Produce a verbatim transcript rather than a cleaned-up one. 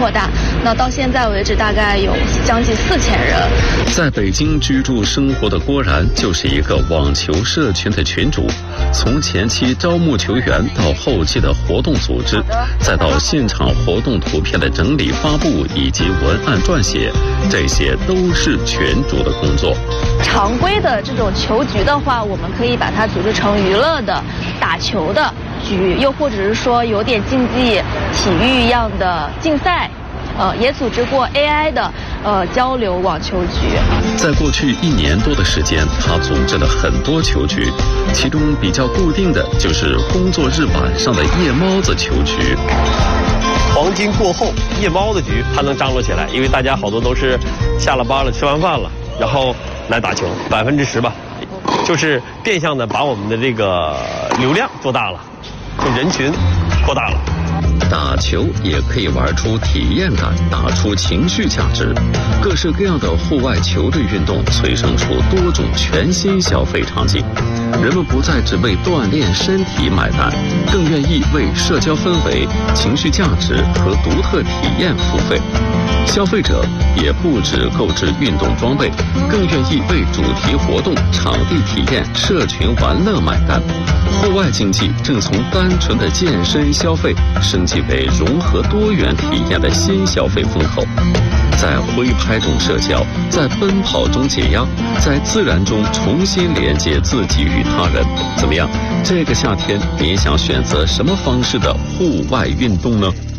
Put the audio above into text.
扩大。那到现在为止，大概有将近四千人。 在北京居住生活的郭然就是一个网球社群的群主，从前期招募球员到后期的活动组织，再到现场活动图片的整理发布以及文案撰写，这些都是群主的工作。 常规的这种球局的话，我们可以把它组织成娱乐的、打球的局，又或者是说有点竞技体育一样的竞赛。呃，也组织过 A I 的呃交流网球局。 在过去一年多的时间，他组织了很多球局，其中比较固定的就是工作日晚上的夜猫子球局。 黄金过后，夜猫子局它能张罗起来，因为大家好多都是下了班了，吃完饭了，然后来打球，百分之十吧，就是变相的把我们的这个流量做大了，就人群扩大了。 打球也可以玩出体验感，打出情绪价值。各式各样的户外球类运动催生出多种全新消费场景，人们不再只为锻炼身体买单，更愿意为社交氛围、情绪价值和独特体验付费。消费者也不只购置运动装备，更愿意为主题活动、场地体验、社群玩乐买单。户外竞技正从单纯的健身消费升级为融合多元体验的新消费风口。在挥拍中社交，在奔跑中解压，在自然中重新连接自己与他人。怎么样？这个夏天您想选择什么方式的户外运动呢？